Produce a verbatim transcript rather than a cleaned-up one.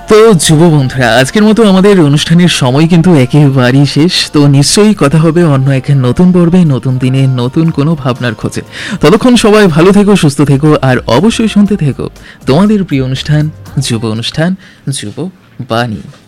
তো যুব বন্ধুরা, আজকের মতো আমাদের অনুষ্ঠানের সময় কিন্তু একেবারেই শেষ। তো নিশ্চয়ই কথা হবে অন্য এক নতুন পর্বে, নতুন দিনে, নতুন কোনো ভাবনার খোঁজে। ততক্ষণ সবাই ভালো থেকো, সুস্থ থেকো, আর অবশ্যই শুনতে থেকো তোমাদের প্রিয় অনুষ্ঠান, যুব অনুষ্ঠান, যুব বাণী।